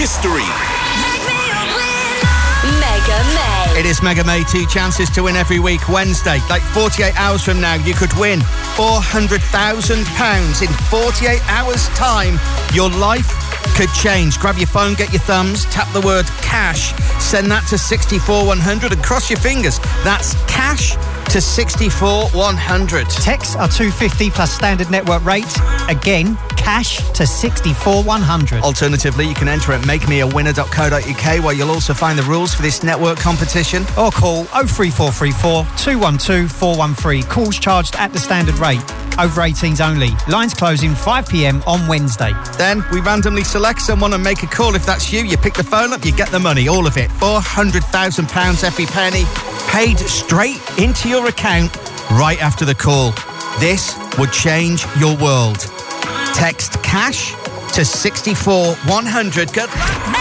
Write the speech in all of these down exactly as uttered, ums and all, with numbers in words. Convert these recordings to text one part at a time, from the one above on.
History. Mega May. It is Mega May. Two chances to win every week. Wednesday, like forty-eight hours from now, you could win four hundred thousand pounds in forty-eight hours' time. Your life could change. Grab your phone, get your thumbs, tap the word cash, send that to sixty-four one hundred and cross your fingers. That's cash to sixty-four one hundred. Texts are two hundred fifty plus standard network rates. Again, cash to sixty-four one hundred. Alternatively, you can enter at make me a winner dot co dot uk, where you'll also find the rules for this network competition. Or call oh three four three four, two one two, four one three. Calls charged at the standard rate. Over eighteens only. Lines closing five p.m. on Wednesday. Then we randomly select someone and make a call. If that's you, you pick the phone up, you get the money, all of it. four hundred thousand pounds every penny, paid straight into your account right after the call. This would change your world. Text cash to sixty-four one hundred. Good luck.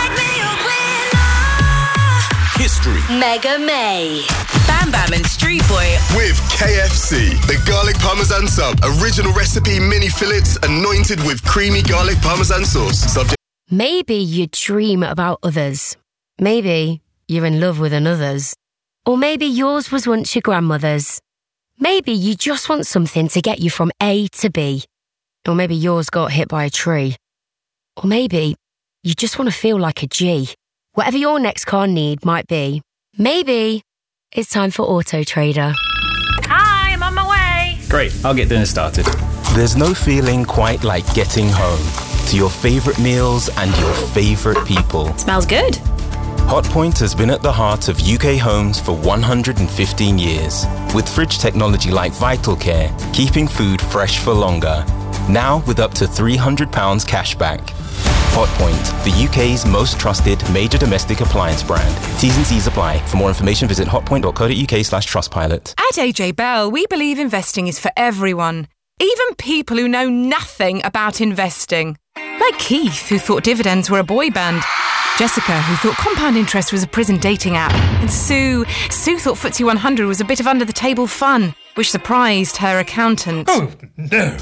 History. Mega May. Bam Bam and Street Boy. With K F C, the garlic parmesan sub, original recipe mini fillets anointed with creamy garlic parmesan sauce. Subject. Maybe you dream about others. Maybe you're in love with another's. Or maybe yours was once your grandmother's. Maybe you just want something to get you from A to B. Or maybe yours got hit by a tree. Or maybe you just want to feel like a G. Whatever your next car need might be, maybe it's time for Auto Trader. Hi, I'm on my way. Great, I'll get dinner started. There's no feeling quite like getting home to your favourite meals and your favourite people. Smells good. Hotpoint has been at the heart of U K homes for one hundred fifteen years, with fridge technology like VitalCare, keeping food fresh for longer. Now with up to three hundred pounds cash back. Hotpoint, the U K's most trusted major domestic appliance brand. T's and C's apply. For more information, visit hotpoint dot co dot uk slash trustpilot. At A J Bell, we believe investing is for everyone, even people who know nothing about investing. Like Keith, who thought dividends were a boy band. Jessica, who thought compound interest was a prison dating app. And Sue, Sue thought F T S E one hundred was a bit of under-the-table fun, which surprised her accountant. Oh, no.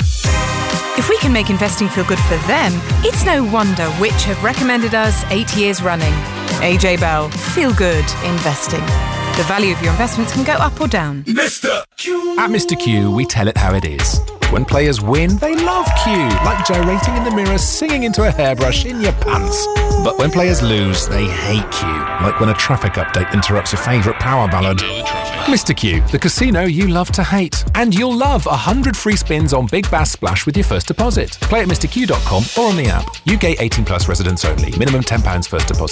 If we can make investing feel good for them, it's no wonder which have recommended us eight years running. A J Bell. Feel good investing. The value of your investments can go up or down. Mister Q. At Mister Q, we tell it how it is. When players win, they love Q, like gyrating in the mirror, singing into a hairbrush in your pants. But when players lose, they hate Q, like when a traffic update interrupts your favourite power ballad. Mister Q, the casino you love to hate. And you'll love one hundred free spins on Big Bass Splash with your first deposit. Play at mr q dot com or on the app. U K eighteen plus residents only. Minimum ten pounds first deposit.